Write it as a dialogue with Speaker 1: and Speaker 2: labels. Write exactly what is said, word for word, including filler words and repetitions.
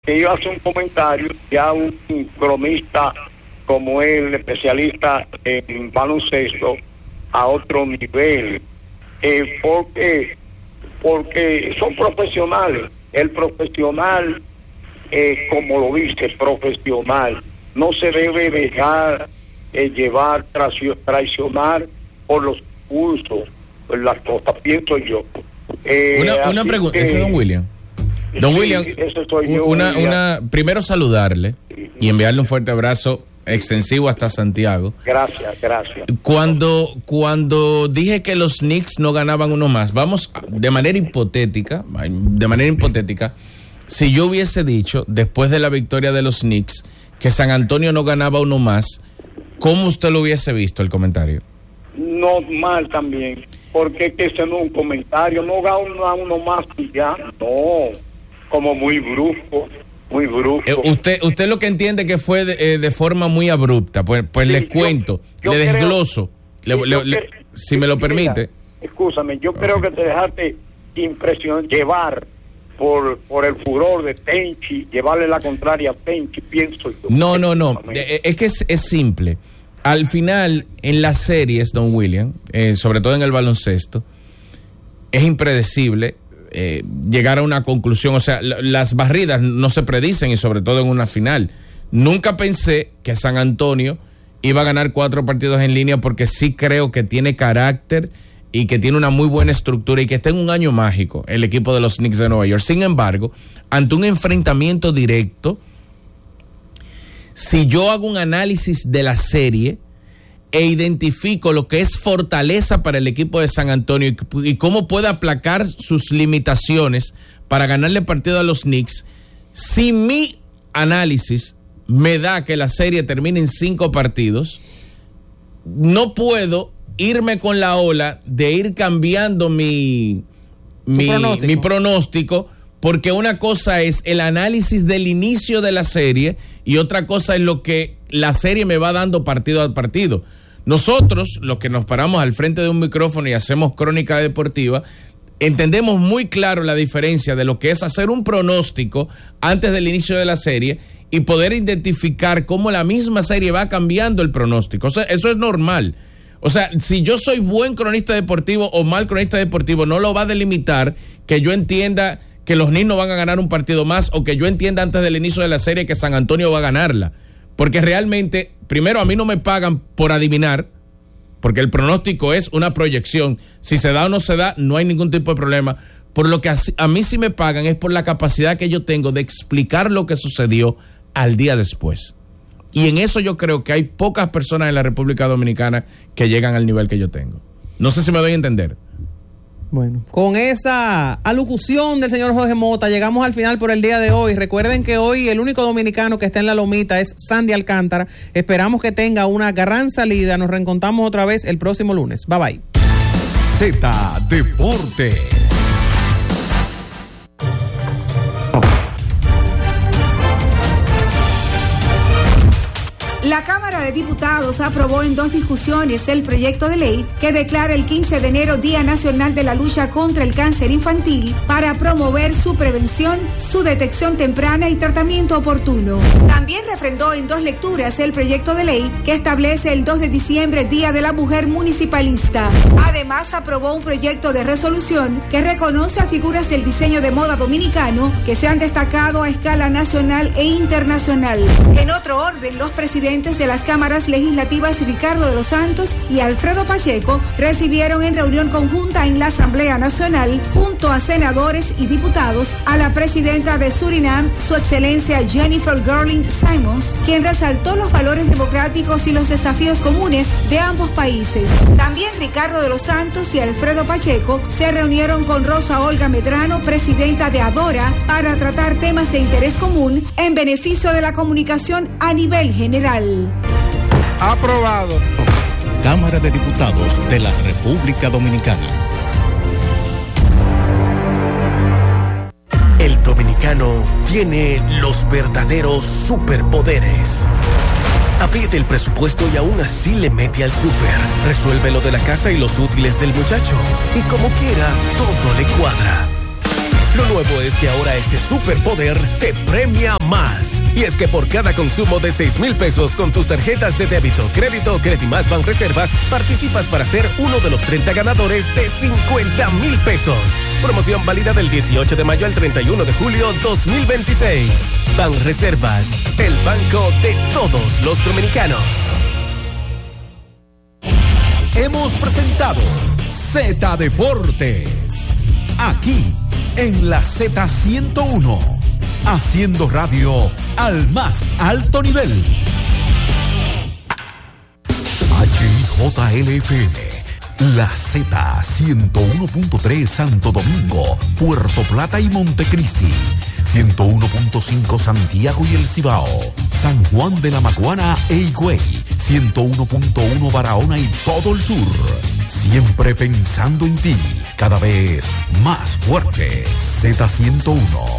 Speaker 1: que iba a hacer un comentario, ya un, un cronista como él, especialista en baloncesto, a otro nivel, eh, porque, porque son profesionales. El profesional, eh, como lo dice, profesional, no se debe dejar eh, llevar, traicionar por los cursos, por las cosas, pienso yo. Eh,
Speaker 2: una una pregunta, ese es don William. Don
Speaker 1: sí,
Speaker 2: William,
Speaker 1: ese soy yo,
Speaker 2: una,
Speaker 1: William.
Speaker 2: una, primero saludarle y enviarle un fuerte abrazo extensivo hasta Santiago.
Speaker 1: Gracias, gracias.
Speaker 2: Cuando, cuando dije que los Knicks no ganaban uno más, vamos, de manera hipotética, de manera hipotética, si yo hubiese dicho, después de la victoria de los Knicks, que San Antonio no ganaba uno más, ¿cómo usted lo hubiese visto el comentario?
Speaker 1: No, mal también, porque es que ese no es un comentario, no gana uno, uno más y ya, no, como muy brusco. Muy brusco.
Speaker 2: Eh, usted usted lo que entiende que fue de, eh, de forma muy abrupta, pues pues
Speaker 1: sí,
Speaker 2: le cuento,
Speaker 1: yo, yo
Speaker 2: le
Speaker 1: creo,
Speaker 2: desgloso, le,
Speaker 1: sí,
Speaker 2: le, le,
Speaker 1: creo,
Speaker 2: si me lo permite.
Speaker 1: Escúchame, yo okay. creo que te dejaste impresión, llevar por por el furor de Tenchi, llevarle la contraria a Tenchi, pienso yo.
Speaker 2: No, no, no, eh, es que es, es simple. Al final, en las series, don William, eh, sobre todo en el baloncesto, es impredecible Eh, llegar a una conclusión. O sea, las barridas no se predicen, y sobre todo en una final. Nunca pensé que San Antonio iba a ganar cuatro partidos en línea, porque sí creo que tiene carácter y que tiene una muy buena estructura y que está en un año mágico el equipo de los Knicks de Nueva York. Sin embargo, ante un enfrentamiento directo, si yo hago un análisis de la serie e identifico lo que es fortaleza para el equipo de San Antonio y, y cómo puede aplacar sus limitaciones para ganarle partido a los Knicks, si mi análisis me da que la serie termine en cinco partidos, no puedo irme con la ola de ir cambiando mi, mi, pronóstico. mi pronóstico, porque una cosa es el análisis del inicio de la serie y otra cosa es lo que la serie me va dando partido a partido. Nosotros, los que nos paramos al frente de un micrófono y hacemos crónica deportiva, entendemos muy claro la diferencia de lo que es hacer un pronóstico antes del inicio de la serie y poder identificar cómo la misma serie va cambiando el pronóstico. O sea, eso es normal. O sea, si yo soy buen cronista deportivo o mal cronista deportivo, no lo va a delimitar que yo entienda que los Knicks no van a ganar un partido más, o que yo entienda antes del inicio de la serie que San Antonio va a ganarla. Porque realmente, primero, a mí no me pagan por adivinar, porque el pronóstico es una proyección. Si se da o no se da, no hay ningún tipo de problema. Por lo que a, a mí sí me pagan es por la capacidad que yo tengo de explicar lo que sucedió al día después. Y en eso yo creo que hay pocas personas en la República Dominicana que llegan al nivel que yo tengo. No sé si me doy a entender.
Speaker 3: Bueno, con esa alocución del señor Jorge Mota llegamos al final por el día de hoy. Recuerden que hoy el único dominicano que está en la lomita es Sandy Alcántara. Esperamos que tenga una gran salida. Nos reencontramos otra vez el próximo lunes. Bye bye.
Speaker 4: Z Deporte.
Speaker 5: La Cámara de Diputados aprobó en dos discusiones el proyecto de ley que declara el quince de enero Día Nacional de la Lucha contra el Cáncer Infantil para promover su prevención, su detección temprana y tratamiento oportuno. También refrendó en dos lecturas el proyecto de ley que establece el dos de diciembre Día de la Mujer Municipalista. Además, aprobó un proyecto de resolución que reconoce a figuras del diseño de moda dominicano que se han destacado a escala nacional e internacional. En otro orden, los presidentes de las cámaras legislativas Ricardo de los Santos y Alfredo Pacheco recibieron en reunión conjunta en la Asamblea Nacional, junto a senadores y diputados, a la presidenta de Surinam, su excelencia Jennifer Gurling Simons, quien resaltó los valores democráticos y los desafíos comunes de ambos países. También Ricardo de los Santos y Alfredo Pacheco se reunieron con Rosa Olga Medrano, presidenta de ADORA, para tratar temas de interés común en beneficio de la comunicación a nivel general.
Speaker 4: Aprobado.
Speaker 6: Cámara de Diputados de la República Dominicana.
Speaker 7: El dominicano tiene los verdaderos superpoderes. Apriete el presupuesto y aún así le mete al súper. Resuelve lo de la casa y los útiles del muchacho. Y como quiera, todo le cuadra. Lo nuevo es que ahora ese superpoder te premia más. Y es que por cada consumo de seis mil pesos con tus tarjetas de débito, crédito o Credimás Banreservas, participas para ser uno de los treinta ganadores de cincuenta mil pesos. Promoción válida del dieciocho de mayo al treinta y uno de julio dos mil veintiséis. Banreservas, el banco de todos los dominicanos.
Speaker 4: Hemos presentado Z Deportes, aquí en la Z ciento uno, haciendo radio al más alto nivel. H I J L F M, la Z ciento uno punto tres Santo Domingo, Puerto Plata y Montecristi, ciento uno punto cinco Santiago y El Cibao, San Juan de la Maguana e Higüey, ciento uno punto uno Barahona y todo el sur. Siempre pensando en ti, cada vez más fuerte. Z ciento uno,